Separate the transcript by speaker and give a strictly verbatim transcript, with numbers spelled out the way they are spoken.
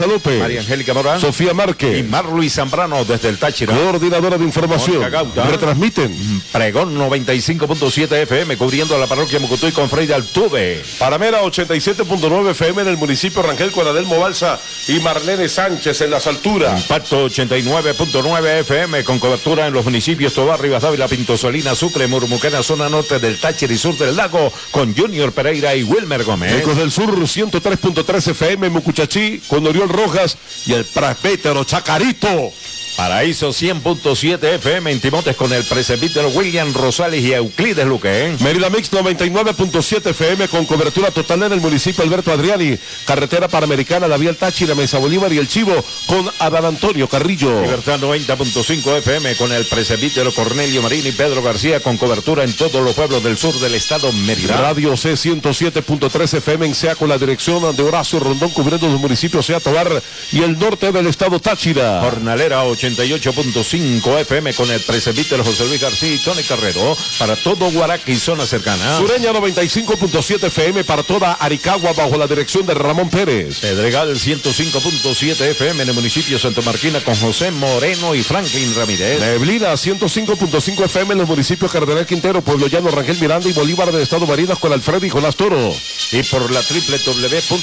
Speaker 1: Guadalupe,
Speaker 2: María Angélica Morán,
Speaker 1: Sofía Márquez
Speaker 2: y Marluis Zambrano desde el Táchira.
Speaker 1: Coordinadora de información. Retransmiten
Speaker 2: Pregón noventa y cinco punto siete F M cubriendo la parroquia Mucutuy con Freire Altuve.
Speaker 1: Panamera ochenta y siete punto nueve F M en el municipio Rangel con Adelmo Balsa y Marlene Sánchez en las alturas.
Speaker 2: Impacto ochenta y nueve punto nueve F M con cobertura en los municipios Tobar, Rivas Dávila, Pinto Solina, Sucre, Murmuquena, zona norte del Táchira y sur del lago con Junior Pereira y Wilmer Gómez.
Speaker 1: Ecos del Sur ciento tres punto tres F M en Mucuchachí con Oriol Rojas y el presbítero Chacarito.
Speaker 2: Paraíso cien punto siete F M en Timotes con el presbítero William Rosales y Euclides Luque. ¿eh?
Speaker 1: Meridamix noventa y nueve punto siete F M con cobertura total en el municipio Alberto Adriani. Carretera Panamericana, la vía El Táchira, Mesa Bolívar y El Chivo con Adán Antonio Carrillo.
Speaker 2: Libertad noventa punto cinco F M con el presbítero Cornelio Marín y Pedro García con cobertura en todos los pueblos del sur del estado Mérida.
Speaker 1: Radio C ciento siete punto tres F M en Sea con la dirección de Horacio Rondón cubriendo los municipios Sea Tobar y el norte del estado Táchira.
Speaker 2: Jornalera ochenta y ocho punto cinco F M con el presbítero José Luis García y Tony Carrero para todo Guaraca y zona cercana.
Speaker 1: Sureña noventa y cinco punto siete F M para toda Aricagua bajo la dirección de Ramón Pérez.
Speaker 2: Pedregal ciento cinco punto siete F M en el municipio Santa Marquina con José Moreno y Franklin Ramírez.
Speaker 1: Neblina ciento cinco punto cinco F M en los municipios Cardenal Quintero, Pueblo Llano, Rangel Miranda y Bolívar del estado Marinas con Alfredo y Jonás Toro.
Speaker 2: Y por la doble u doble u doble u